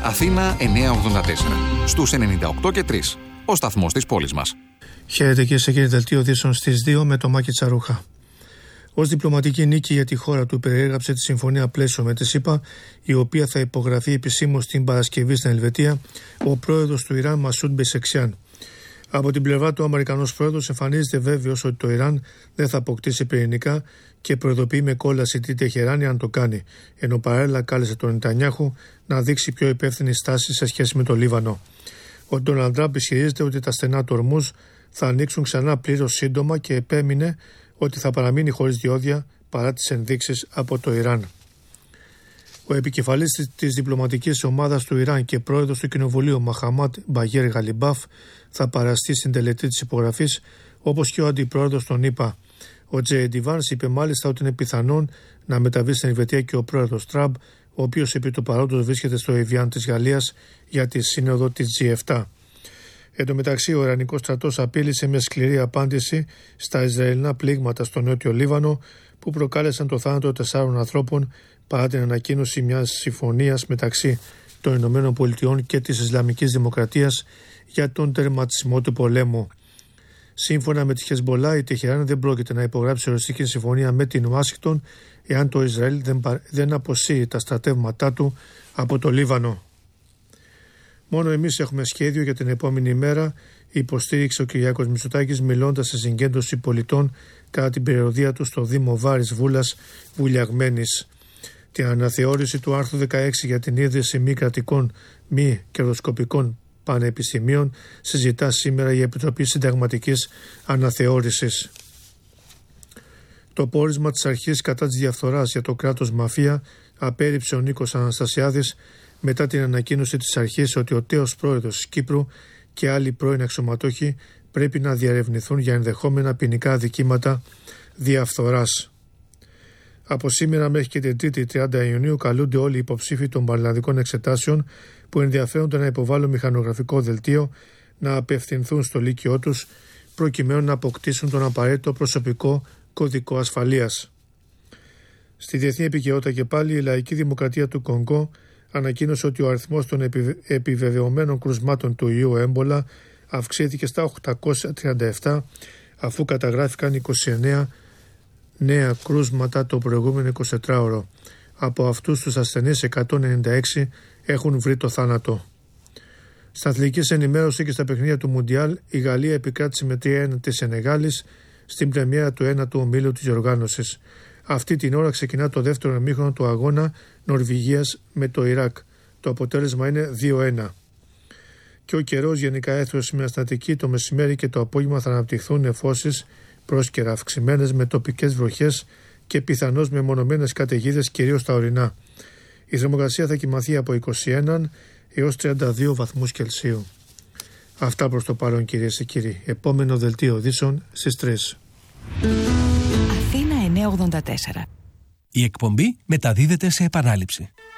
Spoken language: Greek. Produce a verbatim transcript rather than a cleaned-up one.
Αθήνα εννιακόσια ογδόντα τέσσερα. Στους ενενήντα οκτώ και τρία. Ο σταθμός της πόλης μας. Χαίρετε και σε κύριε δελτίο ειδήσεων στις δύο με το Μάκη Τσαρούχα. Ως διπλωματική νίκη για τη χώρα του περιέγραψε τη συμφωνία πλαίσιο με τη ΣΥΠΑ, η οποία θα υπογραφεί επισήμως την Παρασκευή στην Ελβετία, ο πρόεδρος του Ιράν Μασούντ Πεζεσχιάν. Από την πλευρά του, ο Αμερικανός πρόεδρος εμφανίζεται βέβαιος ότι το Ιράν δεν θα αποκτήσει πυρηνικά και προειδοποιεί με κόλαση τη Τεχεράνη αν το κάνει, ενώ παράλληλα κάλεσε τον Νετανιάχου να δείξει πιο υπεύθυνη στάση σε σχέση με το Λίβανο. Ο Ντόναλντ Τραμπ ισχυρίζεται ότι τα στενά του Ορμούζ θα ανοίξουν ξανά πλήρως σύντομα και επέμεινε ότι θα παραμείνει χωρίς διόδια παρά τις ενδείξεις από το Ιράν. Ο επικεφαλής της διπλωματικής ομάδας του Ιράν και πρόεδρος του Κοινοβουλίου Μαχαμάτ Μπαγέρ Γαλιμπάφ θα παραστεί στην τελετή της υπογραφής, όπως και ο αντιπρόεδρος των ΗΠΑ. Ο Τζέι Ντι Βάνς είπε μάλιστα ότι είναι πιθανόν να μεταβεί στην Ελβετία και ο πρόεδρος Τραμπ, ο οποίος επί του παρόντος βρίσκεται στο Εβιάν της Γαλλίας για τη σύνοδο της τζι επτά. Εν τω μεταξύ, ο Ιρανικός στρατός απείλησε με σκληρή απάντηση στα Ισραηλινά πλήγματα στο νότιο Λίβανο, που προκάλεσαν το θάνατο τεσσάρων ανθρώπων παρά την ανακοίνωση μιας συμφωνίας μεταξύ των Ηνωμένων Πολιτειών και της Ισλαμικής Δημοκρατίας για τον τερματισμό του πολέμου. Σύμφωνα με τη Χεσμολά, η Τεχεράνη δεν πρόκειται να υπογράψει οριστική συμφωνία με την Ουάσιγκτον εάν το Ισραήλ δεν, δεν αποσύει τα στρατεύματά του από το Λίβανο. Μόνο εμείς έχουμε σχέδιο για την επόμενη μέρα, υποστήριξε ο Κυριάκος Μητσοτάκης μιλώντας σε συγκέντρωση πολιτών κατά την περιοδεία του στο Δήμο Βάρης Βούλας Βουλιαγμένης. Την αναθεώρηση του άρθρου δεκαέξι για την ίδρυση μη κρατικών μη κερδοσκοπικών πανεπιστημίων συζητά σήμερα η Επιτροπή Συνταγματικής Αναθεώρησης. Το πόρισμα της αρχής κατά της διαφθοράς για το κράτος μαφία απέρριψε ο Νίκος Αναστασιάδης μετά την ανακοίνωση της αρχής ότι ο τέος πρόεδρος της Κύπρου και άλλοι πρώην αξιωματούχοι πρέπει να διαρευνηθούν για ενδεχόμενα ποινικά αδικήματα διαφθοράς. Από σήμερα μέχρι και την Τρίτη τριάντα Ιουνίου καλούνται όλοι οι υποψήφοι των πανελλαδικών εξετάσεων που ενδιαφέρονται να υποβάλουν μηχανογραφικό δελτίο να απευθυνθούν στο λύκειό τους προκειμένου να αποκτήσουν τον απαραίτητο προσωπικό κωδικό ασφαλείας. Στη διεθνή επικαιρότητα και πάλι, η Λαϊκή Δημοκρατία του Κονγκό ανακοίνωσε ότι ο αριθμός των επιβε... επιβεβαιωμένων κρουσμάτων του ιού έμπολα αυξήθηκε στα οκτακόσια τριάντα επτά, αφού καταγράφηκαν είκοσι εννέα νέα κρούσματα το προηγούμενο εικοσιτετράωρο. Από αυτούς τους ασθενείς εκατόν ενενήντα έξι έχουν βρει το θάνατο. Στα αθλητική ενημέρωση και στα παιχνίδια του Μουντιάλ, η Γαλλία επικράτησε με τρία ένα τη Σενεγάλης στην πρεμιέρα του ένατου ομίλου της διοργάνωσης. Αυτή την ώρα ξεκινά το δεύτερο ημίχρονο του αγώνα Νορβηγίας με το Ιράκ. Το αποτέλεσμα είναι δύο ένα. Και ο καιρός γενικά έθρος σήμερα στην Αττική, το μεσημέρι και το απόγευμα θα αναπτυχθούν νεφώσεις πρόσκαιρα αυξημένες με τοπικές βροχές και πιθανώς με μονομένες καταιγίδες κυρίως στα ορεινά. Η θερμοκρασία θα κυμανθεί από είκοσι ένα έως τριάντα δύο βαθμούς Κελσίου. Αυτά προς το παρόν, κυρίες και κύριοι. Επόμενο δελτίο ειδήσεων στις τρεις. Αθήνα εννιακόσια ογδόντα τέσσερα. Η εκπομπή μεταδίδεται σε επανάληψη.